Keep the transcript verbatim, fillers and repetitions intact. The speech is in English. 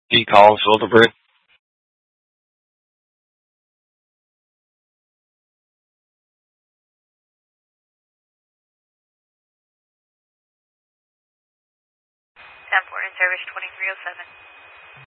P. Collins, Wilderbridge. ten four in service twenty-three oh seven.